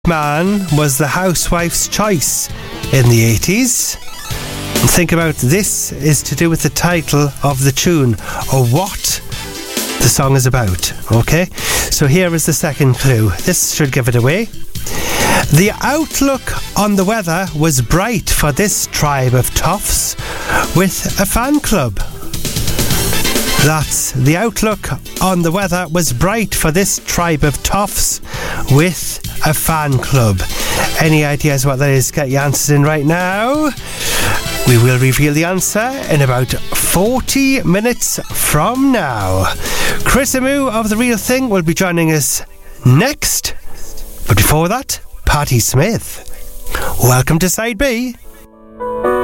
Man was the housewife's choice in the 80s. Think about this is to do with the title of the tune or what the song is about. Okay, so here is the second clue. This should give it away. The outlook on the weather was bright for this tribe of toffs with a fan club. That's the outlook on the weather was bright for this tribe of toffs with a fan club. Any ideas what that is? Get your answers in right now. We will reveal the answer in about 40 minutes from now. Chris Amu of The Real Thing will be joining us next. But before that, Patti Smith. Welcome to Side B.